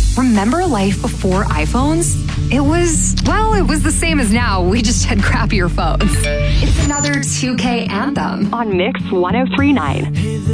Remember life before iPhones? It was the same as now. We just had crappier phones. It's another 2K anthem on Mix 1039.